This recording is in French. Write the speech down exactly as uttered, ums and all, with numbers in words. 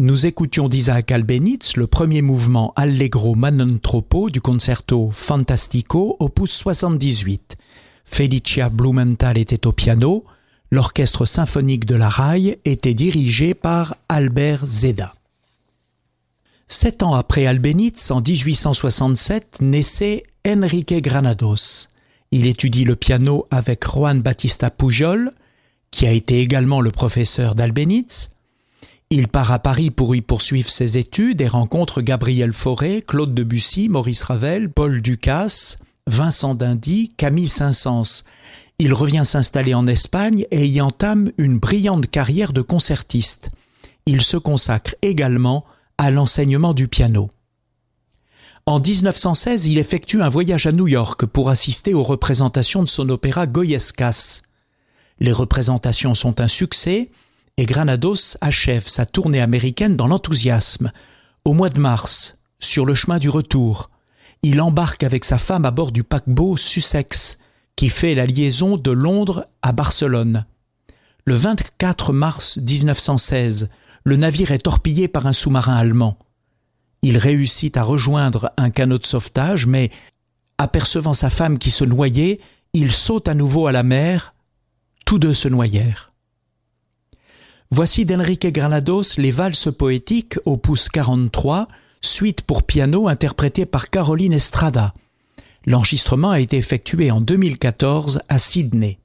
nous écoutions d'Isaac Albéniz le premier mouvement Allegro Manon Troppo du concerto Fantastico opus soixante-dix-huit. Felicia Blumenthal était au piano, l'orchestre symphonique de la R A I était dirigé par Albert Zeda. Sept ans après Albéniz, en dix-huit cent soixante-sept, naissait Enrique Granados. Il étudie le piano avec Juan Bautista Pujol, qui a été également le professeur d'Albéniz. Il part à Paris pour y poursuivre ses études et rencontre Gabriel Fauré, Claude Debussy, Maurice Ravel, Paul Dukas, Vincent d'Indy, Camille Saint-Saëns. Il revient s'installer en Espagne et y entame une brillante carrière de concertiste. Il se consacre également à l'enseignement du piano. En dix-neuf cent seize, il effectue un voyage à New York pour assister aux représentations de son opéra Goyescas. Les représentations sont un succès et Granados achève sa tournée américaine dans l'enthousiasme. Au mois de mars, sur le chemin du retour, il embarque avec sa femme à bord du paquebot Sussex, qui fait la liaison de Londres à Barcelone. Le vingt-quatre mars dix-neuf cent seize, le navire est torpillé par un sous-marin allemand. Il réussit à rejoindre un canot de sauvetage, mais, apercevant sa femme qui se noyait, il saute à nouveau à la mer. Tous deux se noyèrent. Voici d'Enrique Granados les valses poétiques, opus quarante-trois, suite pour piano interprétée par Caroline Estrada. L'enregistrement a été effectué en deux mille quatorze à Sydney.